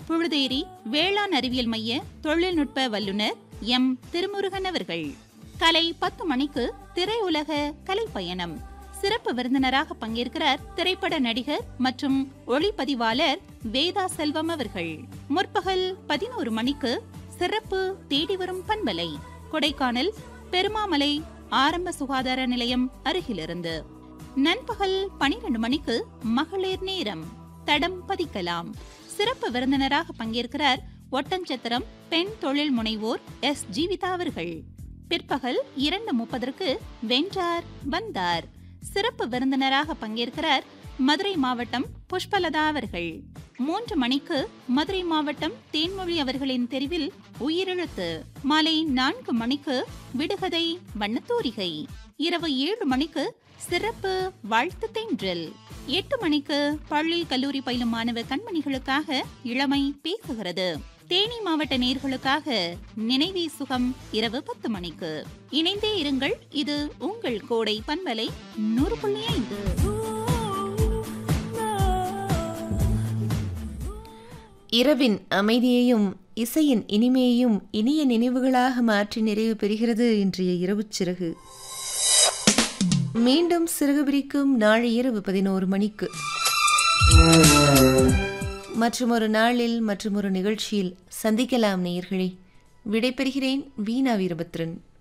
புழுதேரி வேளாண் அறிவியல் மைய தொழில்நுட்ப வல்லுநர் எம் திருமுருகன் அவர்கள். காலை 10 மணிக்கு திரையுலக கலைப்பயணம். சிறப்பு விருந்தினராக பங்கேற்கிறார் திரைப்பட நடிகர் மற்றும் ஒளிப்பதிவாளர் வேதா செல்வம் அவர்கள். முற்பகல் 11 மணிக்கு சிறப்பு தேடி வரும் பண்பலை, கொடைக்கானல் பெருமாமலை ஆரம்ப சுகாதார நிலையம் அருகிலிருந்து. நண்பகல் 12 மணிக்கு மகளிர் நேரம், தடம் பதிக்கலாம். சிறப்பு விருந்தினராக பங்கேற்கிறார் ஒட்டஞ்சத்திரம் பெண் தொழில் முனைவோர் எஸ் ஜீவிதா அவர்கள். பிற்பகல் 2:30 வென்றார் வந்தார். சிறப்பு விருந்தினராக பங்கேற்கிறார் மதுரை மாவட்டம் புஷ்பலதா அவர்கள். 3 மணிக்கு மதுரை மாவட்டம் தேன்மொழி அவர்களின் தெரிவில் உயிரெழுத்து. மாலை 4 மணிக்கு விடுகதை வண்ணத்தூரிகை. இரவு 7 மணிக்கு சிறப்பு வாழ்த்து தென்றல். 8 மணிக்கு பள்ளி கல்லூரி பயிலும் மாணவ கண்மணிகளுக்காக இளமை பேசுகிறது. தேனி மாவட்ட நேயர்களுக்காக நினைவே சுகம் இரவு 10 மணிக்கு. இணைந்தே இருங்கள், இது உங்கள் கோடை பண்பலை 100.5. இரவின் அமைதியையும் இசையின் இனிமையையும் இனிய நினைவுகளாக மாற்றி நிறைவு பெறுகிறது இன்றைய இரவு சிறகு. மீண்டும் சிறகு பிரிக்கும் நாளை இரவு 11 மணிக்கு மற்றொரு நாளில் மற்றொரு நிகழ்ச்சியில் சந்திக்கலாம் நேயர்களே. விடைபெறுகிறேன் வீணா வீரபத்ரன்.